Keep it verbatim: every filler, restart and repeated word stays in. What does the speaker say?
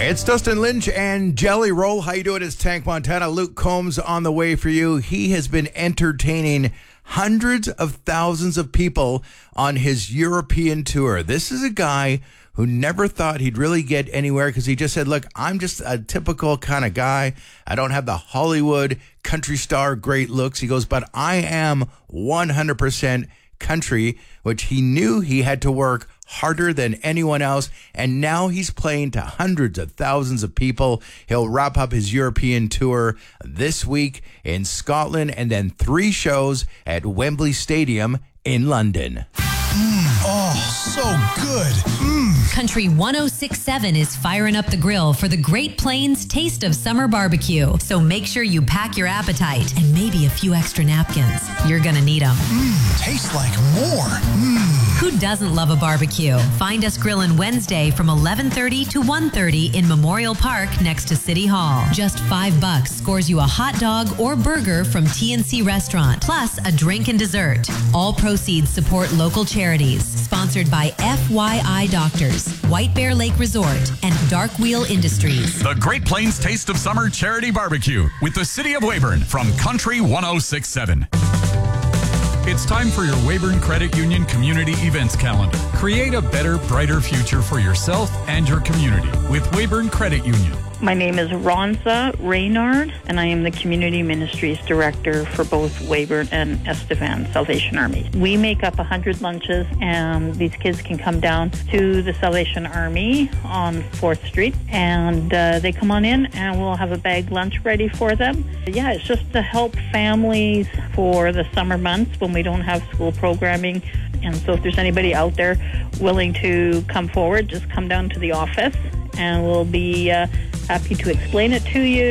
It's Dustin Lynch and Jelly Roll. How you doing? It's Tank Montana. Luke Combs on the way for you. He has been entertaining hundreds of thousands of people on his European tour. This is a guy who never thought he'd really get anywhere because he just said, look, I'm just a typical kind of guy. I don't have the Hollywood country star great looks. He goes, but I am one hundred percent country, which he knew he had to work harder than anyone else, and now he's playing to hundreds of thousands of people. He'll wrap up his European tour this week in Scotland and then three shows at Wembley Stadium in London. Mm, oh, so good. Mm. Country one oh six point seven is firing up the grill for the Great Plains Taste of Summer Barbecue. So make sure you pack your appetite and maybe a few extra napkins. You're going to need them. Mmm, tastes like more. Mmm. Who doesn't love a barbecue? Find us grilling Wednesday from eleven thirty to one thirty in Memorial Park next to City Hall. Just five bucks scores you a hot dog or burger from T N C Restaurant, plus a drink and dessert. All proceeds support local charities. Sponsored by F Y I Doctors, White Bear Lake Resort, and Dark Wheel Industries. The Great Plains Taste of Summer Charity Barbecue with the City of Weyburn from Country one oh six point seven. It's time for your Weyburn Credit Union Community Events Calendar. Create a better, brighter future for yourself and your community with Weyburn Credit Union. My name is Ronza Reynard, and I am the Community Ministries Director for both Weyburn and Estevan Salvation Army. We make up one hundred lunches, and these kids can come down to the Salvation Army on fourth Street, and uh, they come on in, and we'll have a bag lunch ready for them. Yeah, it's just to help families for the summer months when we don't have school programming. And so if there's anybody out there willing to come forward, just come down to the office, and we'll be uh, happy to explain it to you.